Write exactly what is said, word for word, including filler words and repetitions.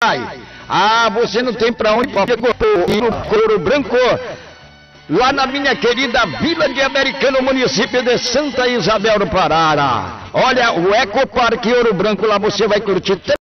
Ah, você não tem pra onde ir no Ouro Branco, lá na minha querida Vila de Americana, município de Santa Isabel do Pará. Olha, o Ecoparque Ouro Branco, lá você vai curtir